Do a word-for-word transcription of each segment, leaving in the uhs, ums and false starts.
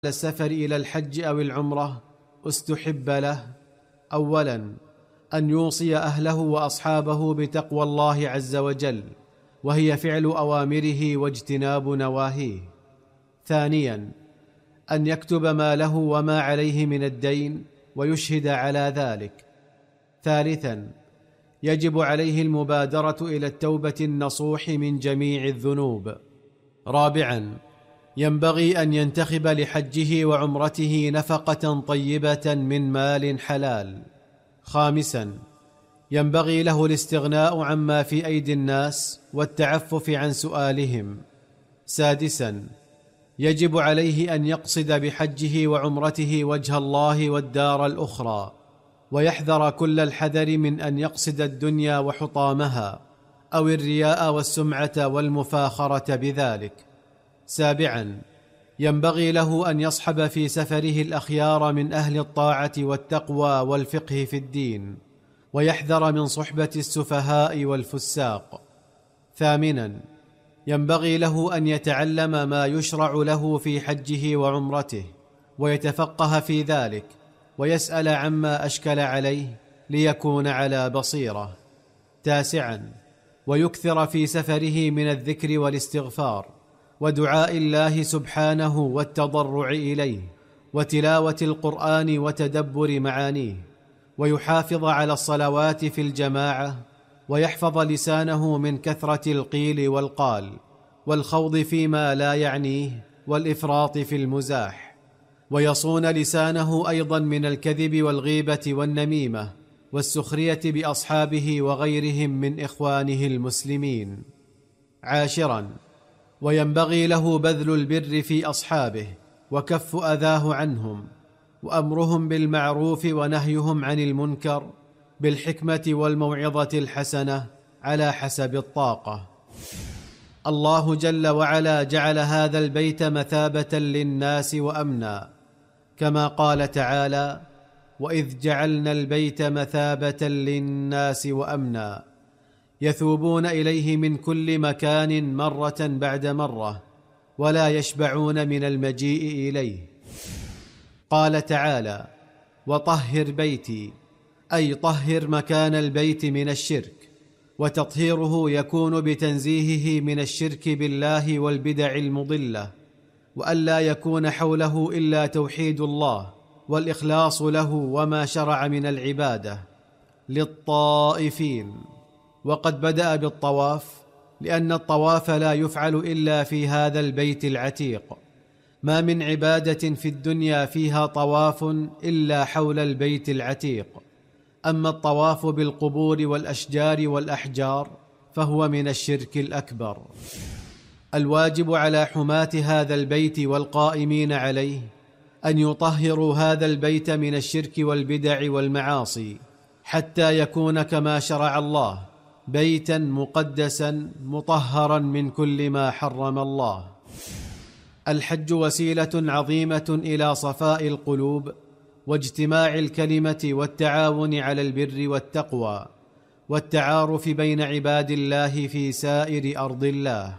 السفر إلى الحج أو العمرة استحب له: أولا أن يوصي أهله وأصحابه بتقوى الله عز وجل، وهي فعل أوامره واجتناب نواهيه. ثانيا أن يكتب ما له وما عليه من الدين ويشهد على ذلك. ثالثا يجب عليه المبادرة إلى التوبة النصوح من جميع الذنوب. رابعا ينبغي أن ينتخب لحجه وعمرته نفقة طيبة من مال حلال. خامسا ينبغي له الاستغناء عما في أيدي الناس والتعفف عن سؤالهم. سادسا يجب عليه أن يقصد بحجه وعمرته وجه الله والدار الأخرى، ويحذر كل الحذر من أن يقصد الدنيا وحطامها أو الرياء والسمعة والمفاخرة بذلك. سابعا ينبغي له أن يصحب في سفره الأخيار من أهل الطاعة والتقوى والفقه في الدين، ويحذر من صحبة السفهاء والفساق. ثامنا ينبغي له أن يتعلم ما يشرع له في حجه وعمرته، ويتفقه في ذلك، ويسأل عما أشكل عليه ليكون على بصيرة. تاسعا ويكثر في سفره من الذكر والاستغفار ودعاء الله سبحانه والتضرع إليه، وتلاوة القرآن وتدبر معانيه، ويحافظ على الصلوات في الجماعة، ويحفظ لسانه من كثرة القيل والقال والخوض فيما لا يعنيه والإفراط في المزاح، ويصون لسانه أيضا من الكذب والغيبة والنميمة والسخرية بأصحابه وغيرهم من إخوانه المسلمين. عاشرا وينبغي له بذل البر في أصحابه وكف أذاه عنهم، وأمرهم بالمعروف ونهيهم عن المنكر بالحكمة والموعظة الحسنة على حسب الطاقة. الله جل وعلا جعل هذا البيت مثابة للناس وأمنا، كما قال تعالى: وإذ جعلنا البيت مثابة للناس وأمنا، يثوبون إليه من كل مكان مرة بعد مرة ولا يشبعون من المجيء إليه. قال تعالى: وطهر بيتي، أي طهر مكان البيت من الشرك، وتطهيره يكون بتنزيهه من الشرك بالله والبدع المضلة، وألا يكون حوله إلا توحيد الله والإخلاص له وما شرع من العبادة للطائفين. وقد بدأ بالطواف، لأن الطواف لا يفعل إلا في هذا البيت العتيق. ما من عبادة في الدنيا فيها طواف إلا حول البيت العتيق. أما الطواف بالقبور والأشجار والأحجار فهو من الشرك الأكبر. الواجب على حماة هذا البيت والقائمين عليه أن يطهروا هذا البيت من الشرك والبدع والمعاصي، حتى يكون كما شرع الله، بيتا مقدسا مطهرا من كل ما حرم الله. الحج وسيلة عظيمة إلى صفاء القلوب واجتماع الكلمة والتعاون على البر والتقوى والتعارف بين عباد الله في سائر أرض الله.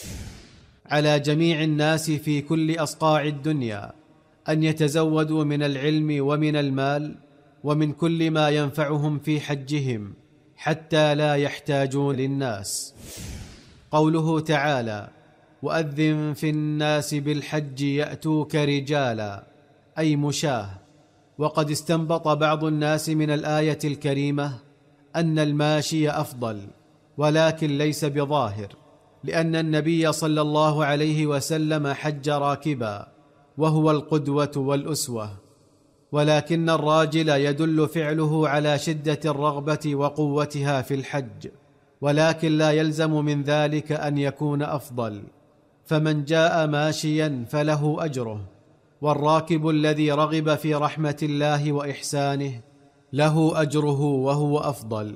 على جميع الناس في كل أصقاع الدنيا أن يتزودوا من العلم ومن المال ومن كل ما ينفعهم في حجهم، حتى لا يحتاجون للناس. قوله تعالى: وأذن في الناس بالحج يأتوك رجالا، أي مشاه. وقد استنبط بعض الناس من الآية الكريمة أن الماشي أفضل، ولكن ليس بظاهر، لأن النبي صلى الله عليه وسلم حج راكبا، وهو القدوة والأسوة، ولكن الراجل يدل فعله على شدة الرغبة وقوتها في الحج، ولكن لا يلزم من ذلك أن يكون أفضل. فمن جاء ماشيا فله أجره، والراكب الذي رغب في رحمة الله وإحسانه له أجره وهو أفضل.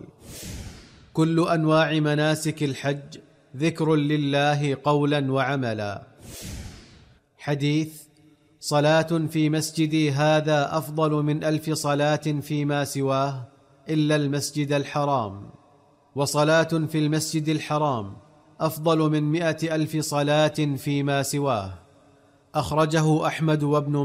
كل أنواع مناسك الحج ذكر لله قولا وعملا. حديث: صلاة في مسجدي هذا أفضل من ألف صلاة فيما سواه إلا المسجد الحرام، وصلاة في المسجد الحرام أفضل من مئة ألف صلاة فيما سواه. أخرجه أحمد وابن